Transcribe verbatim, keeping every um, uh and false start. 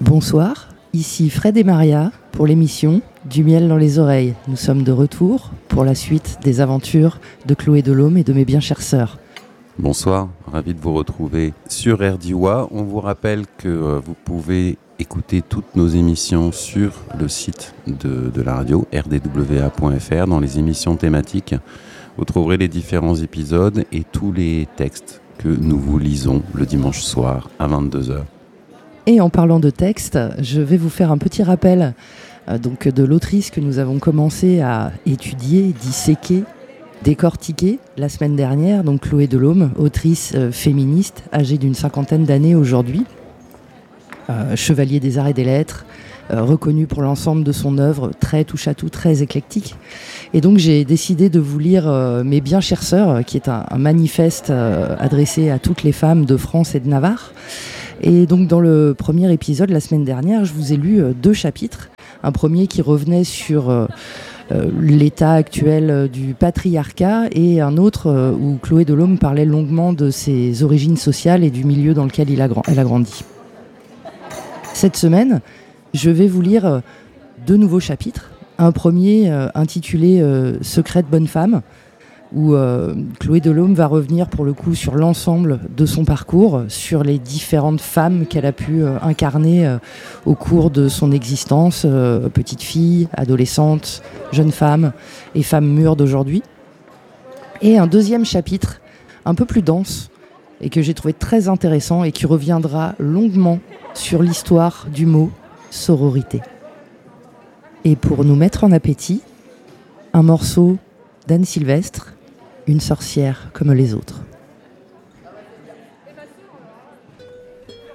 Bonsoir, ici Fred et Maria pour l'émission Du miel dans les oreilles. Nous sommes de retour pour la suite des aventures de Chloé Delhomme et de mes bien chères sœurs. Bonsoir, ravi de vous retrouver sur R D W A. On vous rappelle que euh, vous pouvez écouter toutes nos émissions sur le site de, de la radio, r d w a point f r, dans les émissions thématiques. Vous trouverez les différents épisodes et tous les textes que nous vous lisons le dimanche soir à vingt-deux heures. Et en parlant de texte, je vais vous faire un petit rappel euh, donc de l'autrice que nous avons commencé à étudier, disséquer, décortiquer la semaine dernière, donc Chloé Delhomme, autrice euh, féministe âgée d'une cinquantaine d'années aujourd'hui, euh, chevalier des arts et des lettres, euh, reconnue pour l'ensemble de son œuvre, très touche-à-tout, très éclectique. Et donc j'ai décidé de vous lire euh, Mes bien chères sœurs, qui est un, un manifeste euh, adressé à toutes les femmes de France et de Navarre. Et donc dans le premier épisode, la semaine dernière, je vous ai lu euh, deux chapitres. Un premier qui revenait sur euh, euh, l'état actuel euh, du patriarcat et un autre euh, où Chloé Delhomme parlait longuement de ses origines sociales et du milieu dans lequel il a, elle a grandi. Cette semaine, je vais vous lire euh, deux nouveaux chapitres. Un premier euh, intitulé euh, « Secret de bonne femme », où euh, Chloé Delhomme va revenir pour le coup sur l'ensemble de son parcours, sur les différentes femmes qu'elle a pu euh, incarner euh, au cours de son existence, euh, petite fille, adolescente, jeune femme et femme mûre d'aujourd'hui. Et un deuxième chapitre, un peu plus dense, et que j'ai trouvé très intéressant et qui reviendra longuement sur l'histoire du mot sororité. Et pour nous mettre en appétit, un morceau d'Anne Sylvestre, Une sorcière comme les autres.